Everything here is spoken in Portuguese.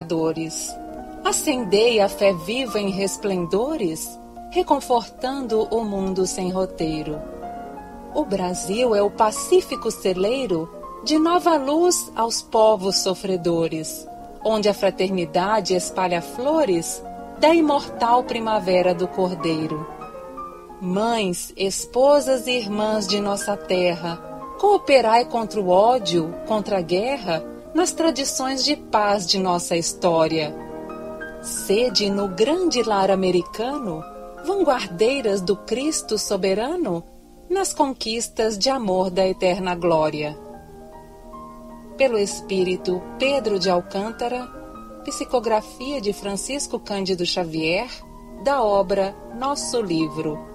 Acendei a fé viva em resplendores, reconfortando o mundo sem roteiro. O Brasil é o pacífico celeiro de nova luz aos povos sofredores, onde a fraternidade espalha flores da imortal primavera do Cordeiro. Mães, esposas e irmãs de nossa terra, cooperai contra o ódio, contra a guerra, nas tradições de paz de nossa história. Sede no grande lar americano, vanguardeiras do Cristo soberano, nas conquistas de amor da eterna glória. Pelo Espírito Pedro de Alcântara, psicografia de Francisco Cândido Xavier, da obra Nosso Livro.